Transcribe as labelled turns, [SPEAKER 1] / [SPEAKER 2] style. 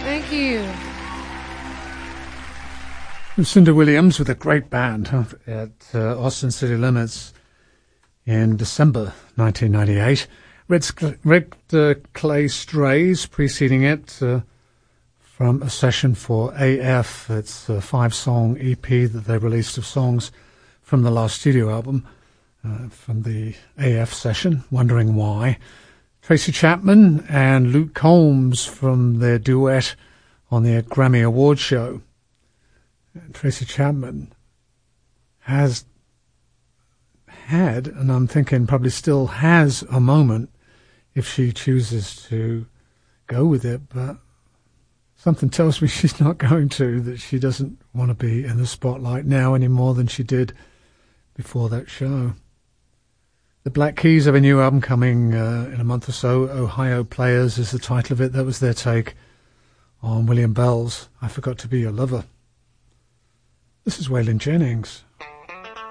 [SPEAKER 1] Thank you.
[SPEAKER 2] Lucinda Williams with a great band at Austin City Limits in December 1998. Red Clay Strays preceding it from a session for AF. It's a 5-song EP that they released of songs from the last studio album, from the AF session, Wondering Why. Tracy Chapman and Luke Combs from their duet on their Grammy Award show. And Tracy Chapman has had, and I'm thinking probably still has, a moment if she chooses to go with it, but something tells me she's not going to, that she doesn't want to be in the spotlight now any more than she did before that show. The Black Keys have a new album coming in a month or so. Ohio Players is the title of it. That was their take on William Bell's I Forgot to Be Your Lover. This is Waylon Jennings.